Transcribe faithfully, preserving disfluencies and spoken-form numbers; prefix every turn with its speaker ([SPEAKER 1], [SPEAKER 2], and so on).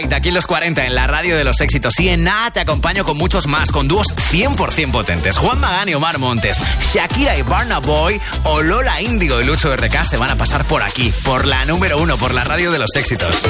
[SPEAKER 1] Aquí en los cuarenta, en la radio de los éxitos. Y en nada te acompaño con muchos más, con dúos cien por ciento potentes. Juan Magán y Omar Montes, Shakira y Burna Boy o Lola Índigo y Lucho R K se van a pasar por aquí, por la número uno, por la radio de los éxitos.